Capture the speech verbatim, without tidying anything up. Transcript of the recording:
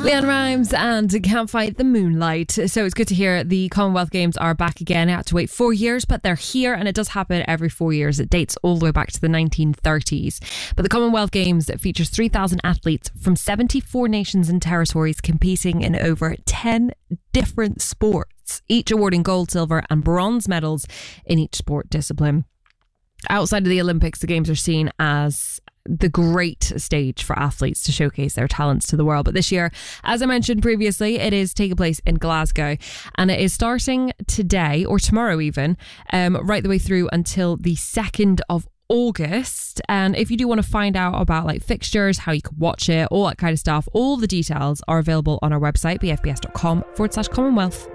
Leanne Rimes and Can't Fight the Moonlight. So it's good to hear the Commonwealth Games are back again. I had to wait four years, but they're here, and it does happen every four years. It dates all the way back to the nineteen thirties. But the Commonwealth Games features three thousand athletes from seventy-four nations and territories competing in over ten different sports, each awarding gold, silver and bronze medals in each sport discipline. Outside of the Olympics, the Games are seen as the great stage for athletes to showcase their talents to the world. But this year, as I mentioned previously, it is taking place in Glasgow, and it is starting today or tomorrow even, um, right the way through until the second of August. And if you do want to find out about like fixtures, how you can watch it, all that kind of stuff, all the details are available on our website, bfbs.com forward slash Commonwealth.